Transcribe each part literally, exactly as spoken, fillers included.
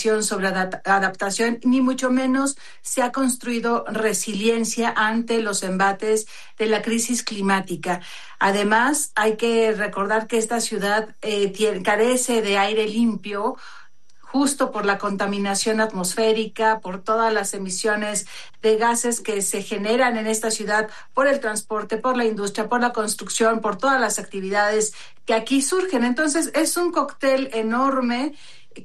investigación sobre adap- adaptación, ni mucho menos se ha construido resiliencia ante los embates de la crisis climática. Además, hay que recordar que esta ciudad eh, tiene, carece de aire limpio, justo por la contaminación atmosférica, por todas las emisiones de gases que se generan en esta ciudad por el transporte, por la industria, por la construcción, por todas las actividades que aquí surgen. Entonces, es un cóctel enorme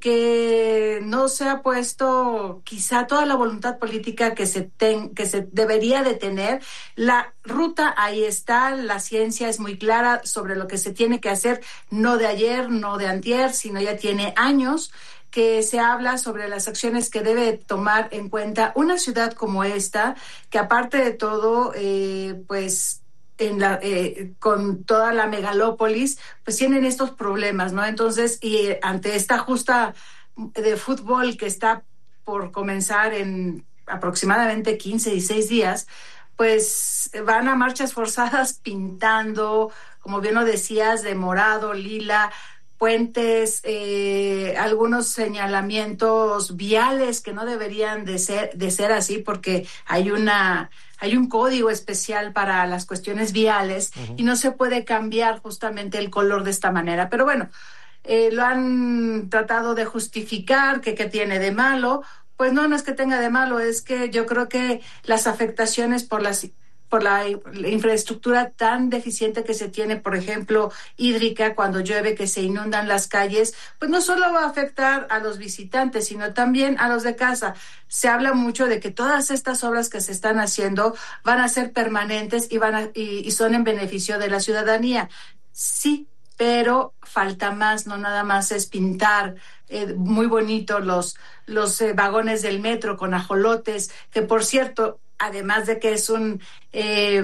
que no se ha puesto quizá toda la voluntad política que se ten, que se debería de tener. La ruta ahí está, la ciencia es muy clara sobre lo que se tiene que hacer, no de ayer, no de antier, sino ya tiene años que se habla sobre las acciones que debe tomar en cuenta una ciudad como esta, que aparte de todo, eh, pues en la, eh, con toda la megalópolis, pues tienen estos problemas, ¿no? Entonces, y ante esta justa de fútbol que está por comenzar en aproximadamente quince, dieciséis días, pues van a marchas forzadas pintando, como bien lo decías, de morado, lila, puentes, eh, algunos señalamientos viales que no deberían de ser, de ser así, porque hay una... Hay un código especial para las cuestiones viales uh-huh. y no se puede cambiar justamente el color de esta manera. Pero bueno, eh, lo han tratado de justificar, que, que tiene de malo. Pues no, no es que tenga de malo, es que yo creo que las afectaciones por las por la, la infraestructura tan deficiente que se tiene, por ejemplo, hídrica, cuando llueve, que se inundan las calles, pues no solo va a afectar a los visitantes, sino también a los de casa. Se habla mucho de que todas estas obras que se están haciendo van a ser permanentes y, van a, y, y son en beneficio de la ciudadanía. Sí, pero falta más, no nada más es pintar eh, muy bonito los, los eh, vagones del metro con ajolotes, que por cierto, además de que es un eh,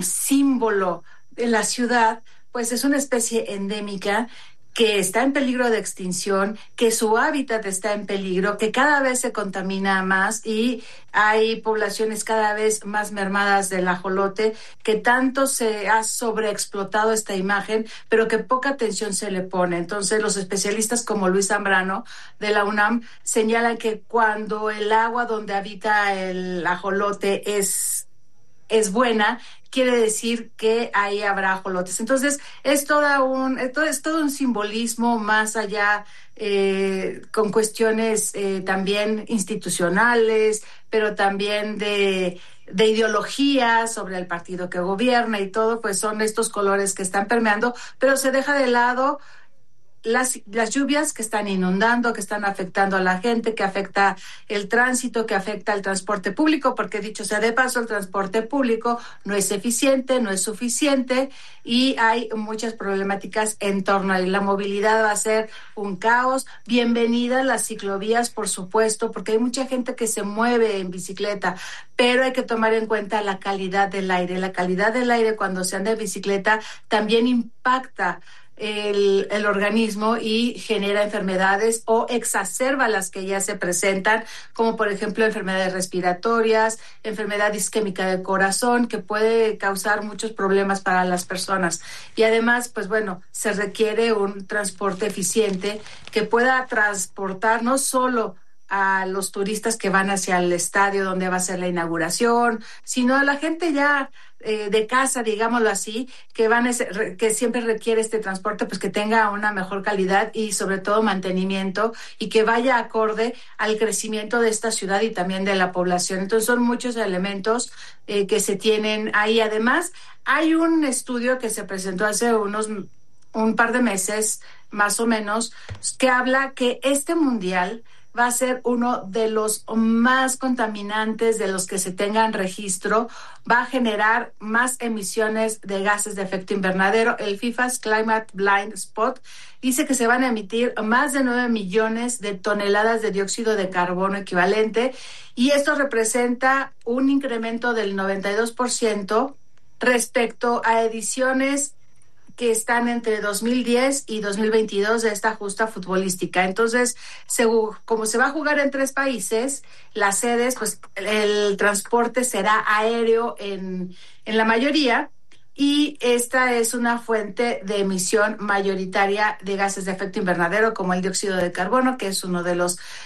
símbolo de la ciudad, pues es una especie endémica que está en peligro de extinción, que su hábitat está en peligro, que cada vez se contamina más y hay poblaciones cada vez más mermadas del ajolote, que tanto se ha sobreexplotado esta imagen, pero que poca atención se le pone. Entonces, los especialistas como Luis Zambrano de la UNAM señalan que cuando el agua donde habita el ajolote es es buena, quiere decir que ahí habrá ajolotes. Entonces, es, toda un, es, todo, es todo un simbolismo más allá, eh, con cuestiones eh, también institucionales, pero también de, de ideología sobre el partido que gobierna y todo, pues son estos colores que están permeando, pero se deja de lado Las, las lluvias que están inundando, que están afectando a la gente, que afecta el tránsito, que afecta el transporte público, porque dicho sea de paso, el transporte público no es eficiente, no es suficiente y hay muchas problemáticas en torno a él. La movilidad va a ser un caos. Bienvenidas las ciclovías, por supuesto, porque hay mucha gente que se mueve en bicicleta, pero hay que tomar en cuenta la calidad del aire. La calidad del aire cuando se anda en bicicleta también impacta El, el organismo y genera enfermedades o exacerba las que ya se presentan, como por ejemplo enfermedades respiratorias, enfermedad isquémica del corazón, que puede causar muchos problemas para las personas. Y además, pues bueno, se requiere un transporte eficiente que pueda transportar no solo a los turistas que van hacia el estadio donde va a ser la inauguración, sino a la gente ya eh, de casa, digámoslo así, que van ese, que siempre requiere este transporte, pues que tenga una mejor calidad y sobre todo mantenimiento y que vaya acorde al crecimiento de esta ciudad y también de la población. Entonces son muchos elementos eh, que se tienen ahí. Además, hay un estudio que se presentó hace unos un par de meses, más o menos, que habla que este mundial va a ser uno de los más contaminantes de los que se tengan registro, va a generar más emisiones de gases de efecto invernadero. El FIFA's Climate Blind Spot dice que se van a emitir más de nueve millones de toneladas de dióxido de carbono equivalente y esto representa un incremento del noventa y dos por ciento respecto a ediciones que están entre dos mil diez y dos mil veintidós de esta justa futbolística. Entonces, según, como se va a jugar en tres países, las sedes, pues el transporte será aéreo en, en la mayoría y esta es una fuente de emisión mayoritaria de gases de efecto invernadero como el dióxido de carbono, que es uno de los